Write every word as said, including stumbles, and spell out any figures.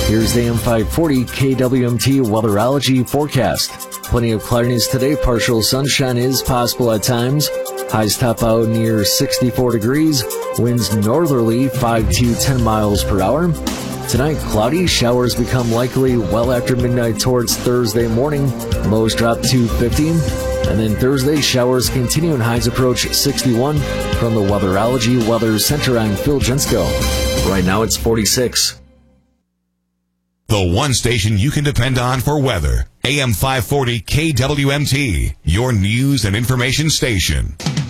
Here's the A M five forty K W M T weatherology forecast. Plenty of cloudiness today. Partial sunshine is possible at times. Highs top out near sixty-four degrees. Winds northerly five to ten miles per hour. Tonight, cloudy. Showers become likely well after midnight towards Thursday morning. Lows drop to fifty. And then Thursday, showers continue and highs approach sixty-one. From the Weatherology Weather Center, I'm Phil Jensko. Right now, it's forty-six. The one station you can depend on for weather. A M five forty K W M T, your news and information station.